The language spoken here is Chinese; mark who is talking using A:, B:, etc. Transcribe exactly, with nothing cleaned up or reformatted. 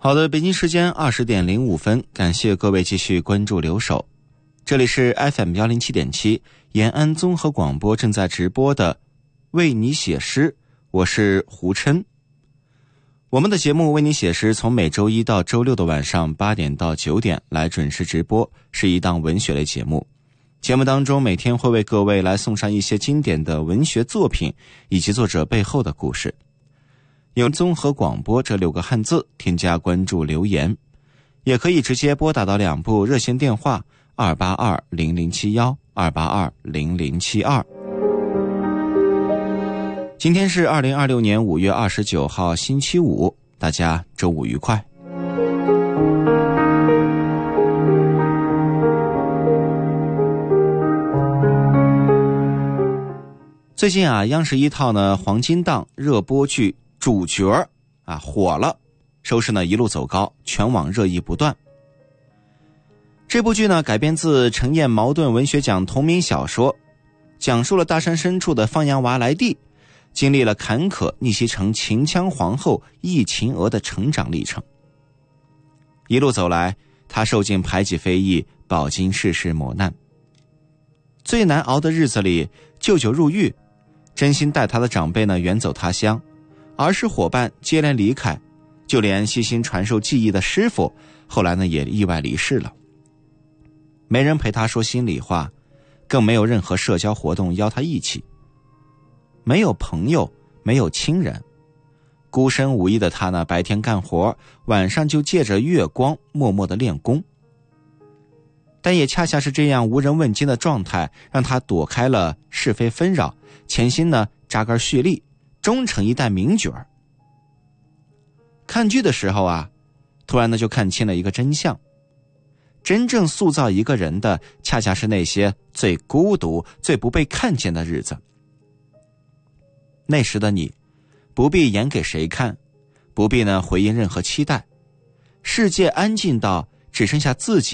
A: 好的，北京时间二十点零五分，感谢各位继续关注留守。这里是 F M 一零七点七 延安综合广播正在直播的为你写诗，我是胡琛。我们的节目为你写诗从每周一到周六的晚上八点到九点来准时直播，是一档文学类节目。节目当中每天会为各位来送上一些经典的文学作品以及作者背后的故事。用综合广播这六个汉字添加关注留言，也可以直接拨打到两部热线电话二八二零零七一 二八二零零七二。今天是二零二六年五月二十九号星期五，大家周五愉快。最近啊，央视一套呢黄金档热播剧主角啊火了，收视呢一路走高，全网热议不断。这部剧呢改编自陈彦茅盾文学奖同名小说，讲述了大山深处的放羊娃莱蒂经历了坎坷，逆袭成秦腔皇后忆秦娥的成长历程。一路走来，她受尽排挤非议，饱经世事磨难。最难熬的日子里，舅舅入狱，真心待她的长辈呢远走他乡，儿时伙伴接连离开，就连悉心传授技艺的师傅后来呢也意外离世了。没人陪他说心里话，更没有任何社交活动邀他一起。没有朋友，没有亲人，孤身无依的他呢，白天干活，晚上就借着月光默默地练功。但也恰恰是这样无人问津的状态，让他躲开了是非纷扰，潜心呢扎根蓄力，终成一代名角。看剧的时候啊，突然呢就看清了一个真相，真正塑造一个人的，恰恰是那些最孤独、最不被看见的日子。那时的你，不必演给谁看，不必呢回应任何期待，世界安静到只剩下自己